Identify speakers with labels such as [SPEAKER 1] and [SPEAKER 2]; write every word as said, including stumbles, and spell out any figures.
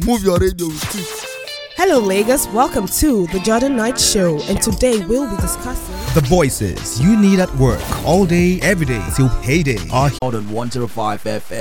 [SPEAKER 1] Move your radio with it.
[SPEAKER 2] Hello Lagos, welcome to the Jordan Knight Show, and today we'll be discussing
[SPEAKER 3] the voices you need at work all day, every day till payday. Are
[SPEAKER 1] More than one oh five F M.